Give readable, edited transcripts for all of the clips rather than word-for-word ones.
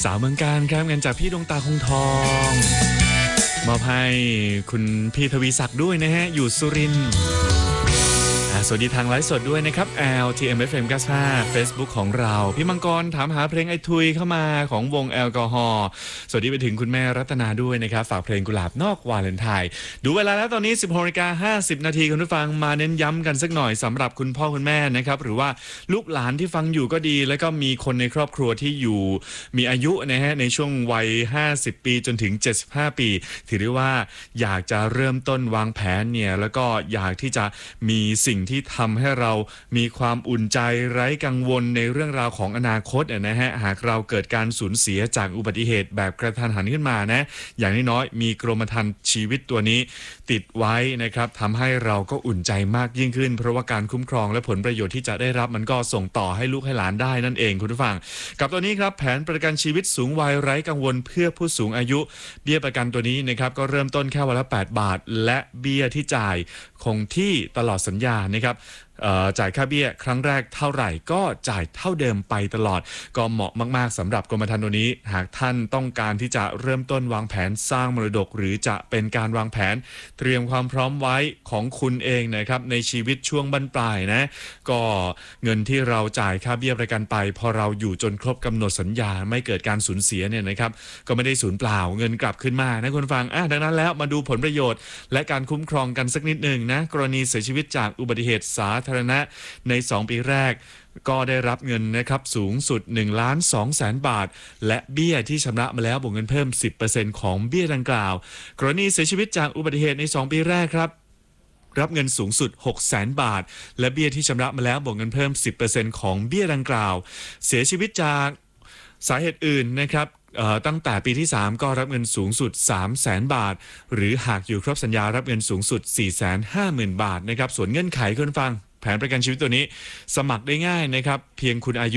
สาวเมืองการครับเงินจากพี่ดวงตาคงทองมอบให้คุณพี่ทวีศักดิ์ด้วยนะฮะอยู่สุรินทร์สวัสดีทางไลฟ์สดด้วยนะครับ LTMFM 95 Facebook ของเราพี่มังกรถามหาเพลงไอทุยเข้ามาของวงแอลกอฮอล์สวัสดีไปถึงคุณแม่รัตนาด้วยนะครับฝากเพลงกุหลาบนอกวาเลนไทน์ดูเวลาแล้วตอนนี้ 16:50 นาทีคุณผู้ฟังมาเน้นย้ำกันสักหน่อยสำหรับคุณพ่อคุณแม่นะครับหรือว่าลูกหลานที่ฟังอยู่ก็ดีแล้วก็มีคนในครอบครัวที่อยู่มีอายุนะฮะในช่วงวัย50 ปีจนถึง75 ปีถือได้ว่าอยากจะเริ่มต้นวางแผนเนี่ยแล้วก็อยากที่จะมีสิ่งที่ทำให้เรามีความอุ่นใจไร้กังวลในเรื่องราวของอนาคตนะฮะหากเราเกิดการสูญเสียจากอุบัติเหตุแบบกระทันหันขึ้นมานะอย่างน้อยๆมีกรมธรรม์ชีวิตตัวนี้ติดไว้นะครับทำให้เราก็อุ่นใจมากยิ่งขึ้นเพราะว่าการคุ้มครองและผลประโยชน์ที่จะได้รับมันก็ส่งต่อให้ลูกให้หลานได้นั่นเองคุณผู้ฟังกับตัวนี้ครับแผนประกันชีวิตสูงวัยไร้กังวลเพื่อผู้สูงอายุเบี้ยประกันตัวนี้นะครับก็เริ่มต้นแค่วันละ8 บาทและเบี้ยที่จ่ายคงที่ตลอดสัญญานะครับจ่ายค่าเบี้ยครั้งแรกเท่าไหร่ก็จ่ายเท่าเดิมไปตลอดก็เหมาะมากๆสำหรับกรมธรรม์ตัวนี้หากท่านต้องการที่จะเริ่มต้นวางแผนสร้างมรดกหรือจะเป็นการวางแผนเตรียมความพร้อมไว้ของคุณเองนะครับในชีวิตช่วงบั้นปลายนะก็เงินที่เราจ่ายค่าเบี้ยประกันไปพอเราอยู่จนครบกำหนดสัญญาไม่เกิดการสูญเสียเนี่ยนะครับก็ไม่ได้สูญเปล่าเงินกลับขึ้นมานะคุณฟังดังนั้นแล้วมาดูผลประโยชน์และการคุ้มครองกันสักนิดหนึ่งนะกรณีเสียชีวิตจากอุบัติเหตุสาธารณะใน2 ปีแรกก็ได้รับเงินนะครับสูงสุด 1,200,000 บาทและเบี้ยที่ชำระมาแล้วบวกเงินเพิ่ม 10% ของเบี้ยดังกล่าวกรณีเสียชีวิตจากอุบัติเหตุใน2 ปีแรกครับรับเงินสูงสุด 600,000 บาทและเบี้ยที่ชำระมาแล้วบวกเงินเพิ่ม 10% ของเบี้ยดังกล่าวเสียชีวิตจากสาเหตุอื่นนะครับตั้งแต่ปีที่3ก็รับเงินสูงสุด 300,000 บาทหรือหากอยู่ครบสัญญารับเงินสูงสุด 450,000 บาทนะครับส่วนเงื่อนไขคุณฟังแผนประกันชีวิตตัวนี้สมัครได้ง่ายนะครับเพียงคุณอายุ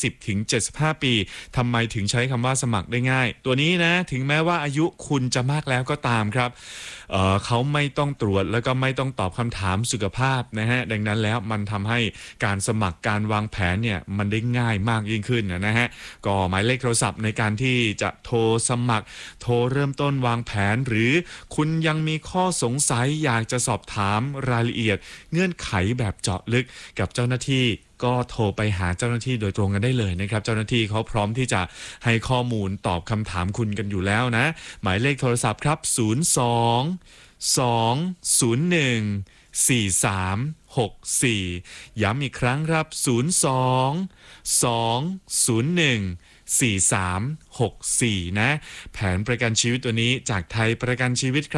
50-75 ปีทำไมถึงใช้คำว่าสมัครได้ง่ายตัวนี้นะถึงแม้ว่าอายุคุณจะมากแล้วก็ตามครับเขาไม่ต้องตรวจแล้วก็ไม่ต้องตอบคำถามสุขภาพนะฮะดังนั้นแล้วมันทำให้การสมัครการวางแผนเนี่ยมันได้ง่ายมากยิ่งขึ้นนะฮะก็หมายเลขโทรศัพท์ในการที่จะโทรสมัครโทรเริ่มต้นวางแผนหรือคุณยังมีข้อสงสัยอยากจะสอบถามรายละเอียดเงื่อนไขแบบเจาะลึกกับเจ้าหน้าที่ก็โทรไปหาเจ้าหน้าที่โดยตรงกันได้เลยนะครับเจ้าหน้าที่เขาพร้อมที่จะให้ข้อมูลตอบคำถามคุณกันอยู่แล้วนะหมายเลขโทรศัพท์ครับ02-201-4364ย้ำอีกครั้งครับ02-201-4364นะแผนประกันชีวิตตัวนี้จากไทยประกันชีวิตครับ